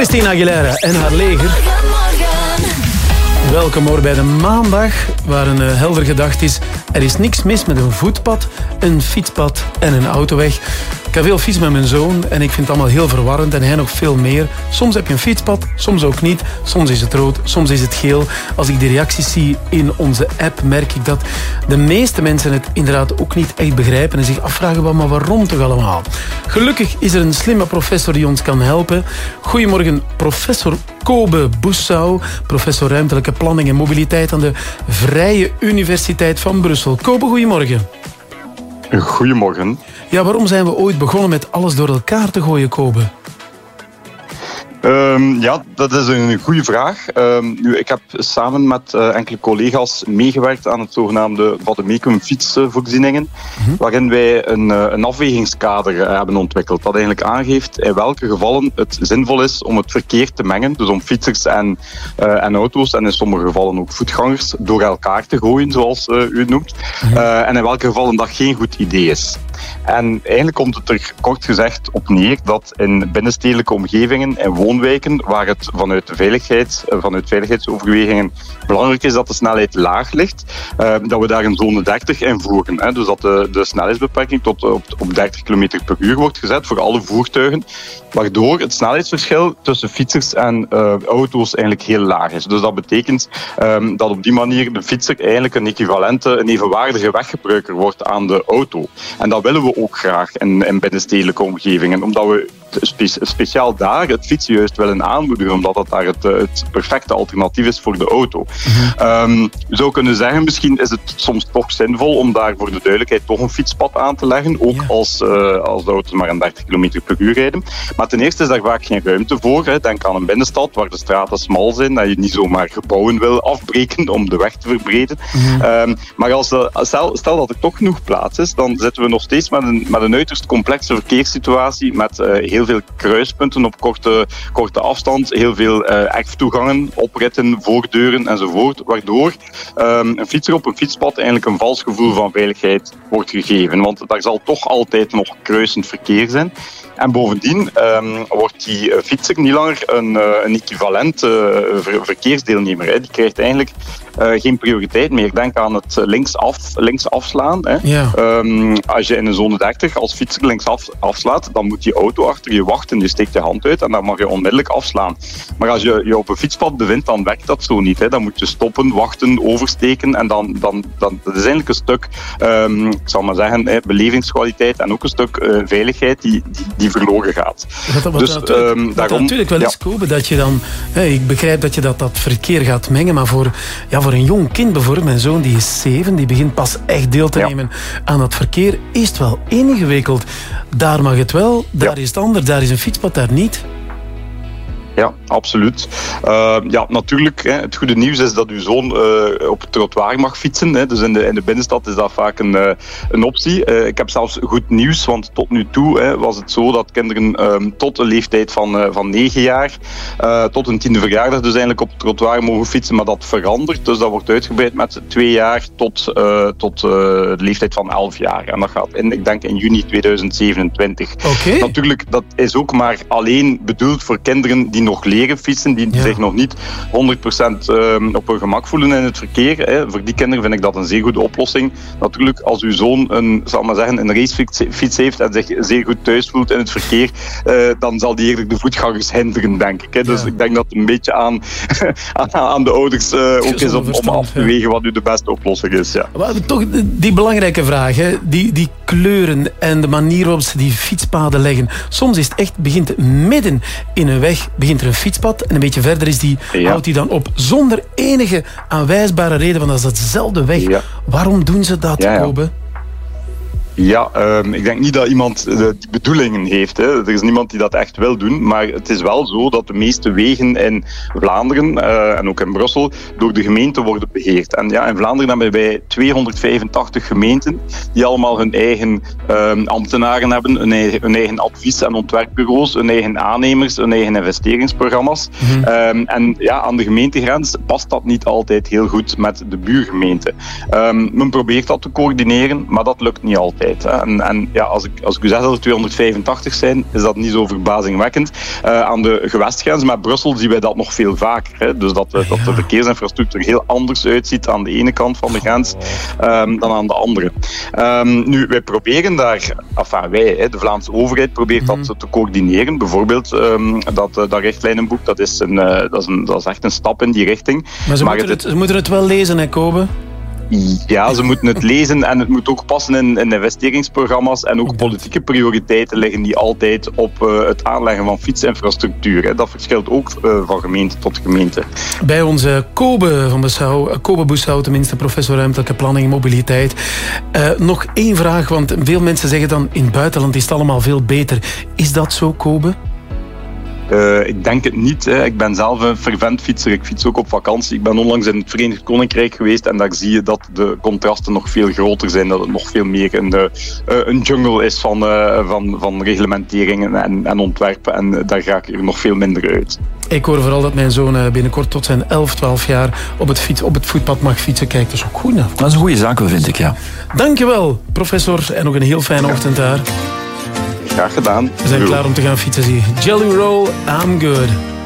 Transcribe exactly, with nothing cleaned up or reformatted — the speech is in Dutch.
Christina Aguilera en haar leger. Welkom hoor bij de maandag, waar een uh, helder gedacht is. Er is niks mis met een voetpad, een fietspad en een autoweg. Ik heb veel fiets met mijn zoon en ik vind het allemaal heel verwarrend en hij nog veel meer. Soms heb je een fietspad, soms ook niet. Soms is het rood, soms is het geel. Als ik de reacties zie in onze app, merk ik dat de meeste mensen het inderdaad ook niet echt begrijpen en zich afvragen, maar waarom toch allemaal? Gelukkig is er een slimme professor die ons kan helpen. Goedemorgen, professor Kobe Boussou, professor ruimtelijke planning en mobiliteit aan de Vrije Universiteit van Brussel. Kobe, goedemorgen. Goedemorgen. Ja, waarom zijn we ooit begonnen met alles door elkaar te gooien, Kobe? Um, ja, dat is een goede vraag. Um, nu, ik heb samen met uh, enkele collega's meegewerkt aan het zogenaamde vademecum fietsvoorzieningen, mm-hmm. waarin wij een, uh, een afwegingskader uh, hebben ontwikkeld dat eigenlijk aangeeft in welke gevallen het zinvol is om het verkeer te mengen, dus om fietsers en, uh, en auto's en in sommige gevallen ook voetgangers door elkaar te gooien, zoals uh, u het noemt, mm-hmm. uh, en in welke gevallen dat geen goed idee is. En eigenlijk komt het er kort gezegd op neer dat in binnenstedelijke omgevingen en woonwijken, waar het vanuit de veiligheid, vanuit veiligheidsoverwegingen belangrijk is dat de snelheid laag ligt, uh, dat we daar een zone dertig in voeren. Hè. Dus dat de, de snelheidsbeperking tot op, op dertig kilometer per uur wordt gezet voor alle voertuigen, waardoor het snelheidsverschil tussen fietsers en uh, auto's eigenlijk heel laag is. Dus dat betekent um, dat op die manier de fietser eigenlijk een equivalente, een evenwaardige weggebruiker wordt aan de auto. En dat willen we ook graag in, in binnenstedelijke omgevingen, omdat we spe- speciaal daar het fietsen juist willen aanmoedigen, omdat dat daar het, het perfecte alternatief is voor de auto. Mm-hmm. Um, je zou kunnen zeggen, misschien is het soms toch zinvol om daar voor de duidelijkheid toch een fietspad aan te leggen, ook ja. als, uh, als de auto's maar aan dertig kilometer per uur rijden. Maar ten eerste is daar vaak geen ruimte voor. Hè. Denk aan een binnenstad waar de straten smal zijn, dat je niet zomaar gebouwen wil afbreken om de weg te verbreden. Mm-hmm. Um, maar als de, stel, stel dat er toch genoeg plaats is, dan zitten we nog steeds met een, met een uiterst complexe verkeerssituatie met uh, heel veel kruispunten op korte, korte afstand, heel veel uh, erftoegangen, opritten, voordeuren enzovoort, waardoor um, een fietser op een fietspad eigenlijk een vals gevoel van veiligheid wordt gegeven. Want daar zal toch altijd nog kruisend verkeer zijn. En bovendien um, wordt die uh, fietser niet langer een, uh, een equivalent uh, ver- verkeersdeelnemer. Hè. Die krijgt eigenlijk uh, geen prioriteit meer. Denk aan het linksaf, links afslaan. Hè. Ja. Um, als je in een zone dertig als fietser linksaf afslaat, dan moet die auto achter je wachten. Je steekt je hand uit en dan mag je onmiddellijk afslaan. Maar als je je op een fietspad bevindt, dan werkt dat zo niet. Hè. Dan moet je stoppen, wachten, oversteken en dan, dan, dan dat is eigenlijk een stuk, um, ik zal maar zeggen, hè, belevingskwaliteit en ook een stuk uh, veiligheid die, die, die verloren gaat. Wat, wat dus natuurlijk, um, daarom, natuurlijk wel eens, ja. Kobe, dat je dan, hè, ik begrijp dat je dat, dat verkeer gaat mengen, maar voor, ja, voor een jong kind bijvoorbeeld, mijn zoon die is zeven, die begint pas echt deel te ja. nemen aan dat verkeer, is het wel ingewikkeld. Daar mag het wel, daar ja. is het anders, daar is een fietspad, daar niet. Ja, absoluut. Uh, ja, natuurlijk, hè, het goede nieuws is dat uw zoon uh, op het trottoir mag fietsen. Hè. Dus in de, in de binnenstad is dat vaak een, uh, een optie. Uh, ik heb zelfs goed nieuws, want tot nu toe hè, was het zo dat kinderen um, tot een leeftijd van, uh, van negen jaar, uh, tot een tiende verjaardag dus eigenlijk op het trottoir mogen fietsen, maar dat verandert. Dus dat wordt uitgebreid met twee jaar tot, uh, tot uh, de leeftijd van elf jaar. En dat gaat in, ik denk in juni tweeduizend zevenentwintig. Okay. Natuurlijk, dat is ook maar alleen bedoeld voor kinderen die nog leren fietsen, die ja. zich nog niet honderd procent um, op hun gemak voelen in het verkeer. Hè. Voor die kinderen vind ik dat een zeer goede oplossing. Natuurlijk, als uw zoon een, zal maar zeggen, een racefiets heeft en zich zeer goed thuis voelt in het verkeer, uh, dan zal die eerder de voetgangers hinderen, denk ik. Hè. Dus ja. ik denk dat het een beetje aan, aan, aan de ouders uh, ook is om, om af te wegen wat nu de beste oplossing is. Ja. Maar toch die belangrijke vraag, hè. Die, die kleuren en de manier waarop ze die fietspaden leggen. Soms is het echt, begint het midden in een weg, begint er een fietspad en een beetje verder is die, ja. houdt die dan op zonder enige aanwijsbare reden, want dat is hetzelfde weg. Ja. Waarom doen ze dat, ja, ja. Kobe? Ja, um, ik denk niet dat iemand uh, die bedoelingen heeft. Hè. Er is niemand die dat echt wil doen. Maar het is wel zo dat de meeste wegen in Vlaanderen uh, en ook in Brussel door de gemeente worden beheerd. En ja, in Vlaanderen hebben wij tweehonderdvijfentachtig gemeenten die allemaal hun eigen um, ambtenaren hebben, hun eigen, hun eigen advies- en ontwerpbureaus, hun eigen aannemers, hun eigen investeringsprogramma's. Mm-hmm. Um, en ja, aan de gemeentegrens past dat niet altijd heel goed met de buurgemeente. Um, men probeert dat te coördineren, maar dat lukt niet altijd. prioriteit. Hè. En, en ja, als, ik, als ik u zeg dat er tweehonderdvijfentachtig zijn, is dat niet zo verbazingwekkend. Uh, aan de gewestgrens met Brussel zien wij dat nog veel vaker. Hè. Dus dat, uh, dat de verkeersinfrastructuur heel anders uitziet aan de ene kant van de grens um, dan aan de andere. Um, nu, wij proberen daar, enfin wij, hè, de Vlaamse overheid probeert dat mm-hmm. te coördineren. Bijvoorbeeld um, dat, uh, dat richtlijnenboek, dat is, een, uh, dat, is een, dat is echt een stap in die richting. Maar ze, maar moeten, het, het, ze moeten het wel lezen, hè, Kobe? Ja, ze moeten het lezen en het moet ook passen in, in investeringsprogramma's en ook politieke prioriteiten liggen niet altijd op uh, het aanleggen van fietsinfrastructuur. Hè. Dat verschilt ook uh, van gemeente tot gemeente. Bij onze Kobe van Boessou, Kobe Boessou tenminste, professor ruimtelijke planning en mobiliteit. Uh, nog één vraag, want veel mensen zeggen dan in het buitenland is het allemaal veel beter. Is dat zo, Kobe? Uh, ik denk het niet. Hè. Ik ben zelf een fervent fietser. Ik fiets ook op vakantie. Ik ben onlangs in het Verenigd Koninkrijk geweest en daar zie je dat de contrasten nog veel groter zijn. Dat het nog veel meer een, uh, een jungle is van, uh, van, van reglementeringen en, en ontwerpen. En daar ga ik er nog veel minder uit. Ik hoor vooral dat mijn zoon binnenkort tot zijn elf, twaalf jaar op het, fiets, op het voetpad mag fietsen. Kijk, dat is ook goed. Nou. Dat is een goede zaak, vind ik, ja. Dankjewel, professor. En nog een heel fijne ochtend daar. Graag gedaan. We zijn klaar om te gaan fietsen, zie je. Jelly Roll, I'm good.